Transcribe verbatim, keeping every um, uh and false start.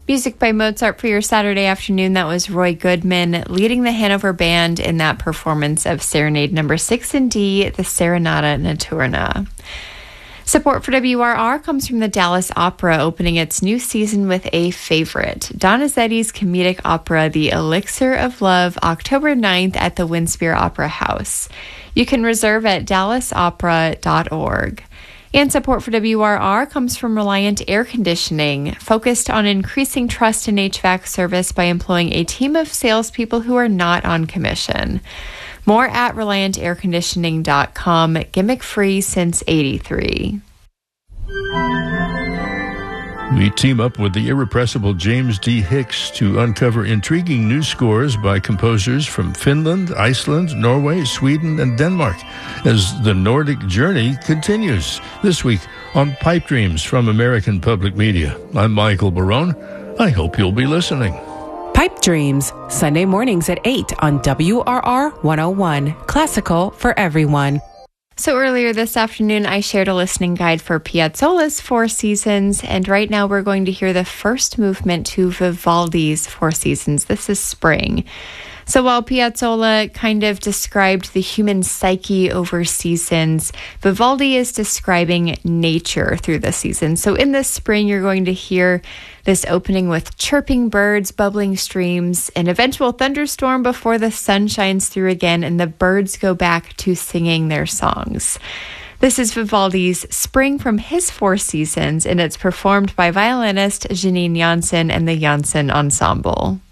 Music by Mozart for your Saturday afternoon. That was Roy Goodman leading the Hanover Band in that performance of Serenade number six in D, the Serenata Notturna. Support for W R R comes from the Dallas Opera, opening its new season with a favorite, Donizetti's comedic opera, The Elixir of Love, October ninth at the Winspear Opera House. You can reserve at dallas opera dot org. And support for W R R comes from Reliant Air Conditioning, focused on increasing trust in H V A C service by employing a team of salespeople who are not on commission. More at reliant air conditioning dot com, gimmick free since eighty-three. We team up with the irrepressible James D. Hicks to uncover intriguing new scores by composers from Finland, Iceland, Norway, Sweden, and Denmark as the Nordic journey continues. This week on Pipe Dreams from American Public Media. I'm Michael Barone. I hope you'll be listening. Pipe Dreams, Sunday mornings at eight on W R R one oh one. Classical for everyone. So earlier this afternoon, I shared a listening guide for Piazzolla's Four Seasons, and right now we're going to hear the first movement to Vivaldi's Four Seasons. This is Spring. So while Piazzolla kind of described the human psyche over seasons, Vivaldi is describing nature through the seasons. So in this spring, you're going to hear this opening with chirping birds, bubbling streams, an eventual thunderstorm before the sun shines through again and the birds go back to singing their songs. This is Vivaldi's Spring from his Four Seasons, and it's performed by violinist Janine Janssen and the Janssen Ensemble.